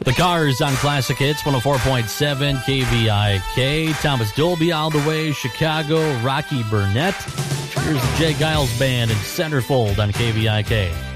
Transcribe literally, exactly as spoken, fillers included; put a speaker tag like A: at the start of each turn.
A: The Cars on Classic Hits, one oh four point seven K V I K. Thomas Dolby all the way, Chicago, Rocky Burnett. Here's the Jay Giles Band in Centerfold on K V I K.